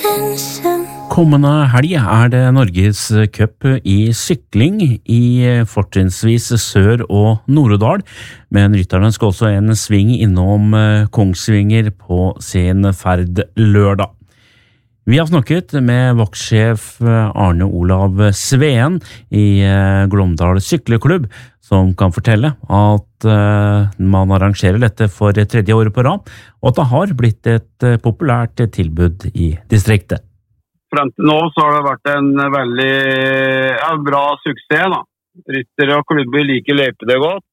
Kommende helg det Norges Cup i sykling i fortrinnsvis Sør- og Nord-Odal, men rytterne skal også en sving innom Kongsvinger på sin ferd lørdag. Vi har snakket med vaktsjef Arne Olav Sveen i Glåmdal Sykleklubb, som kan fortelle at man arrangerer dette for tredje året på rad, og at det har blitt et populært tilbud i distriktet. Frem til nå så har det vært en veldig bra suksess da. Ryttere og klubber liker løype det godt,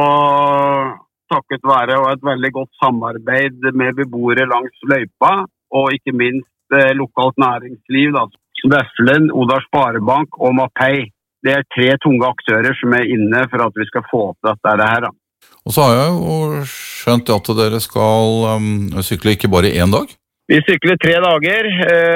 og takket være og et veldig godt samarbeid med beboere langs løypa, og ikke minst lokalt næringsliv da. Veflen, Odal Sparebank og Mapei. Det tre tunge aktører som inne for at vi skal få til dette her da. Og så har jeg jo skjønt at dere skal sykle ikke bare en dag? Vi sykler 3 dager.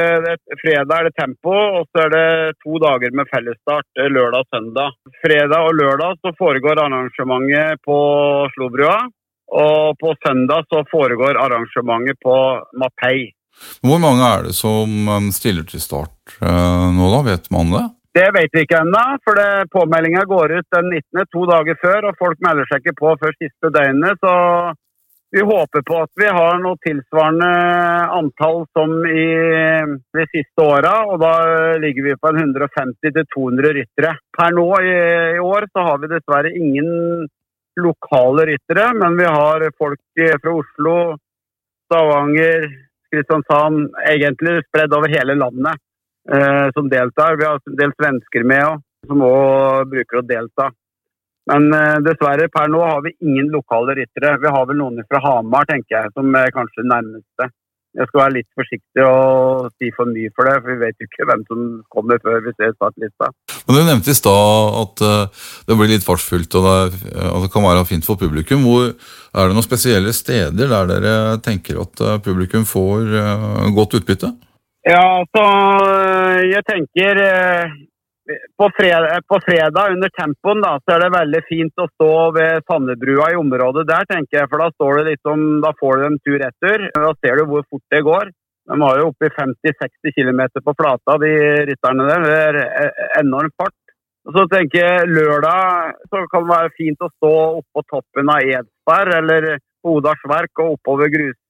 Fredag det tempo, og så det 2 dager med fellesstart, lørdag og søndag. Fredag og lørdag så foregår arrangementet på Slobrua, og på søndag så foregår arrangementet på Mapei. Hvor mange det som stiller til start nå da, vet man det? Det vet vi ikke ennå, for påmeldingen går ut den 19. 2 dager før, og folk melder seg ikke på før siste døgnet, så vi håper på at vi har noe tilsvarende antall som i de siste årene, og da ligger vi på 150-200 ryttere. Per nå i år så har vi dessverre ingen lokale ryttere, men vi har folk fra Oslo, Stavanger, Kristiansand, egentlig spredd over hele landet som deltar. Vi har en del svensker med også, som også bruker å delta. Men dessverre, per nå har vi ingen lokale ryttere. Vi har vel noen fra Hamar, tenker jeg, som kanskje nærmeste. Jeg skal være litt forsiktig og si for mye for det, for vi vet jo ikke hvem som kommer før vi ser startlista. Men du nevnte i sted at det blir litt fartsfullt, og det kan være fint for publikum. Hvor det noen spesielle steder der dere tenker at publikum får godt utbytte? Ja, så jeg tenker på fredag under tempoen da, så det veldig fint å stå ved Sandebrua i området der, tenker jeg, for da står det litt om, da får du en tur etter, da ser du hvor fort det går. De har jo oppi 50-60 kilometer på flata, de rytterne der, det enorm fart. Og så tenker jeg lørdag, så kan det være fint å stå opp på toppen av Edsberg, eller på Odalsverk og oppover